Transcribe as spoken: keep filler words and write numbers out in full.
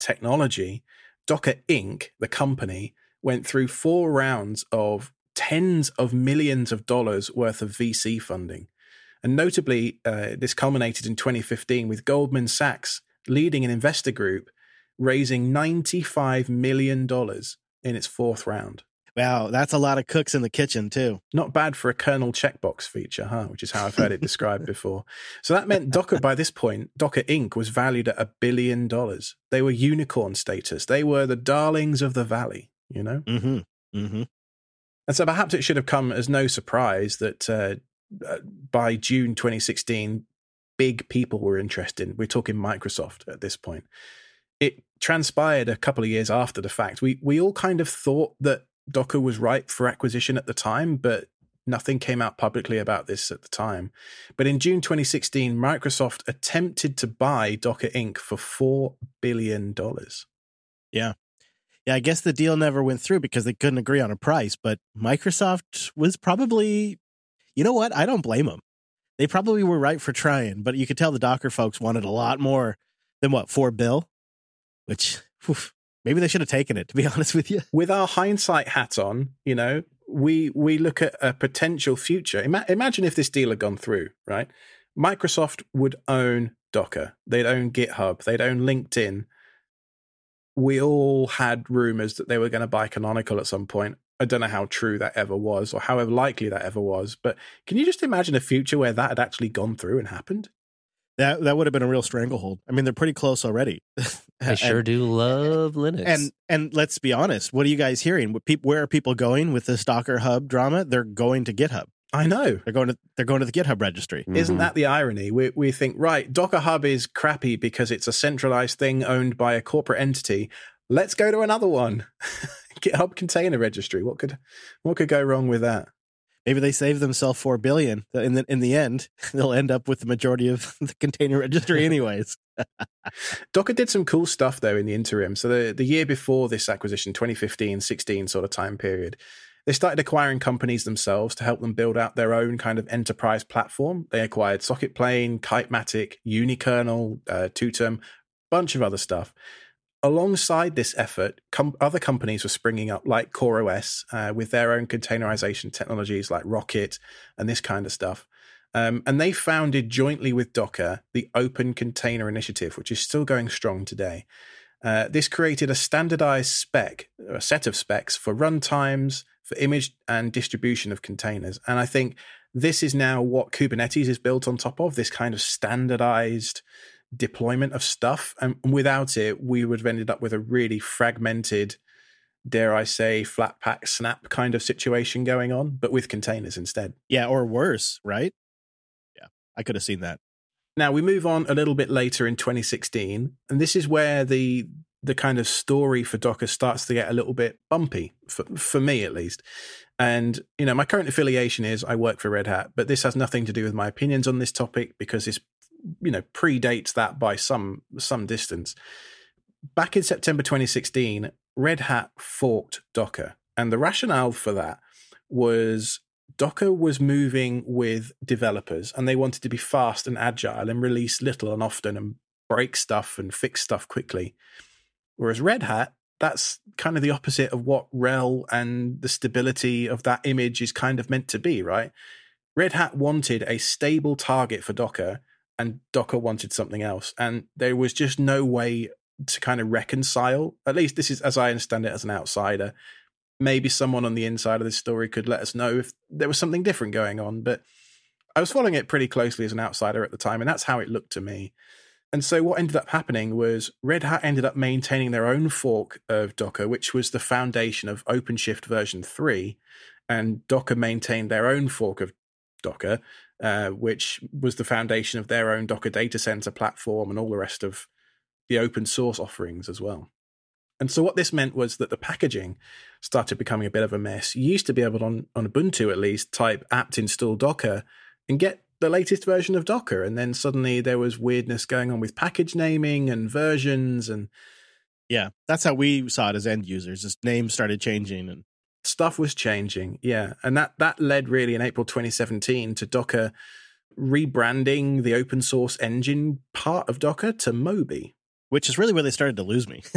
technology, Docker Incorporated, the company, went through four rounds of tens of millions of dollars worth of V C funding. And notably, uh, this culminated in twenty fifteen with Goldman Sachs leading an investor group raising ninety-five million dollars in its fourth round. Wow, that's a lot of cooks in the kitchen, too. Not bad for a kernel checkbox feature, huh? Which is how I've heard it described before. So that meant Docker, by this point, Docker Incorporated was valued at a billion dollars. They were unicorn status. They were the darlings of the valley, you know? Mm-hmm. Mm-hmm. And so perhaps it should have come as no surprise that uh, by June twenty sixteen, big people were interested. We're talking Microsoft at this point. It transpired a couple of years after the fact. We we all kind of thought that Docker was ripe for acquisition at the time, but nothing came out publicly about this at the time. But in June twenty sixteen, Microsoft attempted to buy Docker Incorporated for four billion dollars. Yeah. Yeah, I guess the deal never went through because they couldn't agree on a price, but Microsoft was probably, you know what? I don't blame them. They probably were right for trying, but you could tell the Docker folks wanted a lot more than what, four bill? Which, whew, maybe they should have taken it, to be honest with you. With our hindsight hat on, you know, we we look at a potential future. Ima- imagine if this deal had gone through, right? Microsoft would own Docker. They'd own GitHub. They'd own LinkedIn. We all had rumors that they were going to buy Canonical at some point. I don't know how true that ever was or however likely that ever was. But can you just imagine a future where that had actually gone through and happened? That that would have been a real stranglehold. I mean, they're pretty close already. They sure and, do love Linux. And and let's be honest, what are you guys hearing? What peop, where are people going with this Docker Hub drama? They're going to GitHub. I know. They're going to they're going to the GitHub registry. Mm-hmm. Isn't that the irony? We we think, right, Docker Hub is crappy because it's a centralized thing owned by a corporate entity. Let's go to another one. GitHub Container Registry. What could what could go wrong with that? Maybe they save themselves four billion. In the in the end, they'll end up with the majority of the container registry, anyways. Docker did some cool stuff though in the interim. So the the year before this acquisition, twenty fifteen, sixteen sort of time period, they started acquiring companies themselves to help them build out their own kind of enterprise platform. They acquired Socketplane, Kitematic, Unikernel, uh, Tutum, bunch of other stuff. Alongside this effort, com- other companies were springing up like CoreOS uh, with their own containerization technologies like Rocket and this kind of stuff. Um, and they founded jointly with Docker the Open Container Initiative, which is still going strong today. Uh, this created a standardized spec, a set of specs for runtimes, for image and distribution of containers. And I think this is now what Kubernetes is built on top of, this kind of standardized deployment of stuff. And without it, we would have ended up with a really fragmented, dare I say, flat pack snap kind of situation going on, but with containers instead. Yeah, or worse, right? Yeah, I could have seen that. Now we move on a little bit later in twenty sixteen, and this is where the the kind of story for Docker starts to get a little bit bumpy, for, for me at least. And, you know, my current affiliation is I work for Red Hat, but this has nothing to do with my opinions on this topic because it's, you know, predates that by some some distance. Back in September twenty sixteen, Red Hat forked Docker. And the rationale for that was Docker was moving with developers and they wanted to be fast and agile and release little and often and break stuff and fix stuff quickly. Whereas Red Hat, that's kind of the opposite of what R H E L and the stability of that image is kind of meant to be, right? Red Hat wanted a stable target for Docker and Docker wanted something else. And there was just no way to kind of reconcile. At least this is as I understand it as an outsider. Maybe someone on the inside of this story could let us know if there was something different going on. But I was following it pretty closely as an outsider at the time, and that's how it looked to me. And so what ended up happening was Red Hat ended up maintaining their own fork of Docker, which was the foundation of OpenShift version three. And Docker maintained their own fork of Docker, uh, which was the foundation of their own Docker data center platform and all the rest of the open source offerings as well. And so what this meant was that the packaging started becoming a bit of a mess. You used to be able to, on, on Ubuntu at least, type apt install Docker and get the latest version of Docker. And then suddenly there was weirdness going on with package naming and versions. And yeah, that's how we saw it as end users. Just names started changing and stuff was changing. Yeah. And that, that led really in April twenty seventeen to Docker rebranding the open source engine part of Docker to Moby. Which is really where they started to lose me.